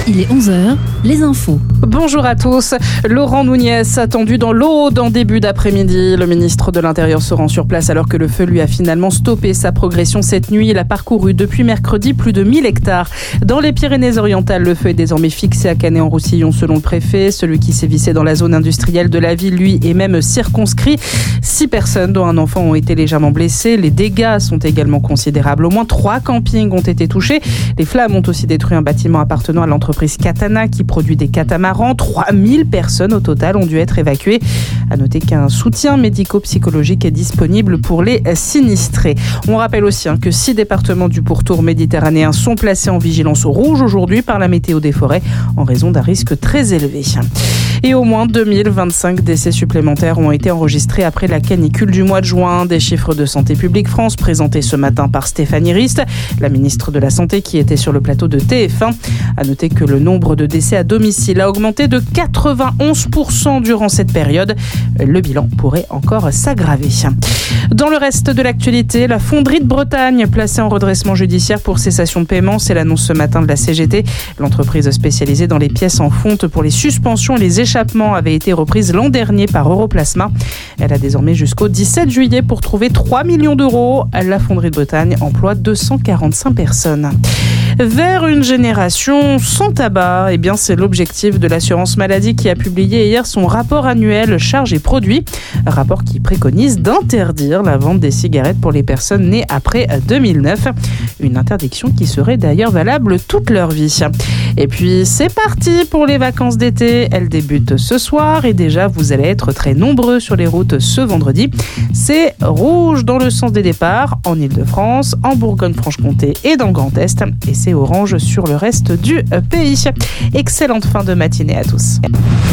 Il est 11h, les infos. Bonjour à tous. Laurent Nunez attendu dans l'Aude en début d'après-midi. Le ministre de l'Intérieur se rend sur place alors que le feu lui a finalement stoppé sa progression cette nuit. Il a parcouru depuis mercredi plus de 1000 hectares. Dans les Pyrénées-Orientales, le feu est désormais fixé à Canet-en-Roussillon selon le préfet. Celui qui sévissait dans la zone industrielle de la ville, lui, est même circonscrit. 6 personnes, dont un enfant, ont été légèrement blessées. Les dégâts sont également considérables. Au moins 3 campings ont été touchés. Les flammes ont aussi détruit un bâtiment appartenant à l'entreprise Katana qui produit des catamarans. 3000 personnes au total ont dû être évacuées. À noter qu'un soutien médico-psychologique est disponible pour les sinistrés. On rappelle aussi que 6 départements du pourtour méditerranéen sont placés en vigilance rouge aujourd'hui par la météo des forêts en raison d'un risque très élevé. Et au moins 2025 décès supplémentaires ont été enregistrés après la canicule du mois de juin. Des chiffres de Santé publique France présentés ce matin par Stéphanie Rist, la ministre de la Santé qui était sur le plateau de TF1. À noter que le nombre de décès à domicile a augmenté de 91% durant cette période. Le bilan pourrait encore s'aggraver. Dans le reste de l'actualité, la Fonderie de Bretagne placée en redressement judiciaire pour cessation de paiement, c'est l'annonce ce matin de la CGT. L'entreprise spécialisée dans les pièces en fonte pour les suspensions et les échappements avait été reprise l'an dernier par Europlasma. Elle a désormais jusqu'au 17 juillet pour trouver 3 millions d'euros. La Fonderie de Bretagne emploie 245 personnes. Vers une génération sans tabac, c'est l'objectif de l'assurance maladie qui a publié hier son rapport annuel charges et produits. Rapport qui préconise d'interdire la vente des cigarettes pour les personnes nées après 2009. Une interdiction qui serait d'ailleurs valable toute leur vie. Et puis c'est parti pour les vacances d'été. Elles débutent ce soir et déjà vous allez être très nombreux sur les routes ce vendredi. C'est rouge dans le sens des départs en Ile-de-France, en Bourgogne-Franche-Comté et dans le Grand Est. Et c'est orange sur le reste du pays. Excellente fin de matinée à tous.